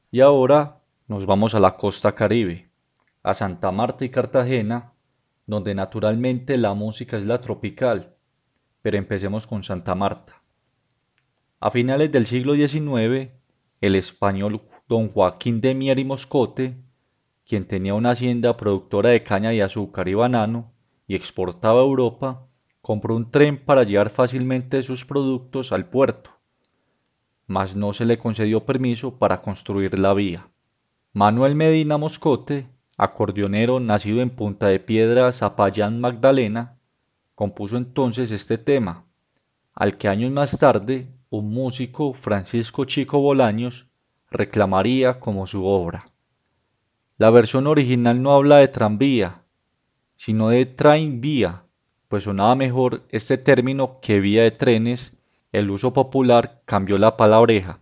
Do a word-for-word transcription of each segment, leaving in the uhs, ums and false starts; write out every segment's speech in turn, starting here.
Y ahora nos vamos a la costa Caribe, a Santa Marta y Cartagena, donde naturalmente la música es la tropical, pero empecemos con Santa Marta. A finales del siglo diecinueve, el español don Joaquín de Mier y Moscote, quien tenía una hacienda productora de caña de azúcar y banano y exportaba a Europa, compró un tren para llevar fácilmente sus productos al puerto, mas no se le concedió permiso para construir la vía. Manuel Medina Moscote, acordeonero nacido en Punta de Piedra, Zapayán, Magdalena, compuso entonces este tema, al que años más tarde un músico, Francisco Chico Bolaños, reclamaría como su obra. La versión original no habla de tranvía, sino de trainvía, pues sonaba mejor este término que vía de trenes, el uso popular cambió la palabreja.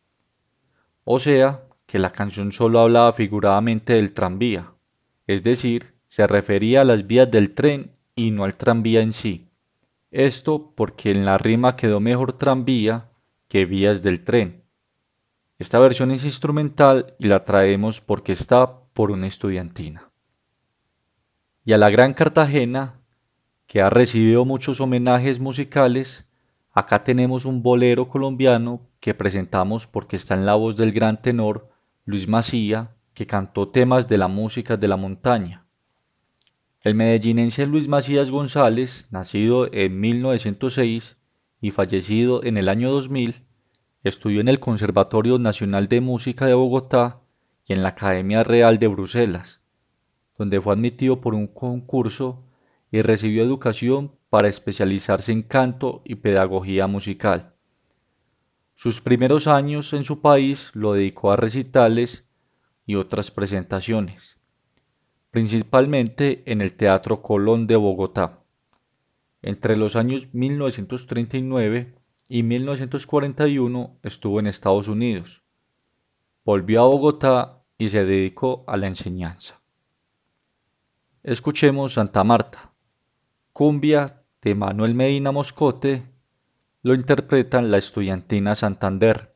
O sea, que la canción solo hablaba figuradamente del tranvía, es decir, se refería a las vías del tren y no al tranvía en sí. Esto porque en la rima quedó mejor tranvía que vías del tren. Esta versión es instrumental y la traemos porque está por una estudiantina. Y a la Gran Cartagena, que ha recibido muchos homenajes musicales, acá tenemos un bolero colombiano que presentamos porque está en la voz del gran tenor Luis Macía, que cantó temas de la música de la montaña. El medellinense Luis Macías González, nacido en mil novecientos seis y fallecido en el año dos mil, estudió en el Conservatorio Nacional de Música de Bogotá y en la Academia Real de Bruselas, donde fue admitido por un concurso y recibió educación para especializarse en canto y pedagogía musical. Sus primeros años en su país lo dedicó a recitales y otras presentaciones, principalmente en el Teatro Colón de Bogotá. Entre los años mil novecientos treinta y nueve y mil novecientos cuarenta y uno estuvo en Estados Unidos. Volvió a Bogotá y se dedicó a la enseñanza. Escuchemos Santa Marta, cumbia de Manuel Medina Moscote, lo interpretan la estudiantina Santander.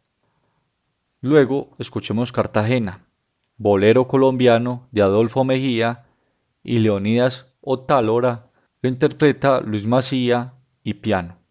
Luego escuchemos Cartagena, bolero colombiano de Adolfo Mejía y Leonidas Otálora, lo interpreta Luis Macía y piano.